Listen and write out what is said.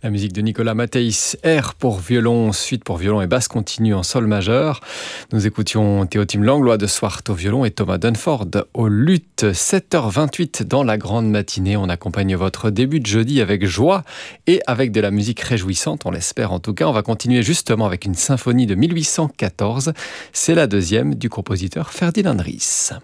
La musique de Nicolas Matthijs, Air pour violon, suite pour violon et basse continue en sol majeur. Nous écoutions Théotime Langlois de Swart au violon et Thomas Dunford au luth. 7h28 dans la grande matinée. On accompagne votre début de jeudi avec joie et avec de la musique réjouissante, on l'espère en tout cas. On va continuer justement avec une symphonie de 1814. C'est la deuxième du compositeur Ferdinand Ries.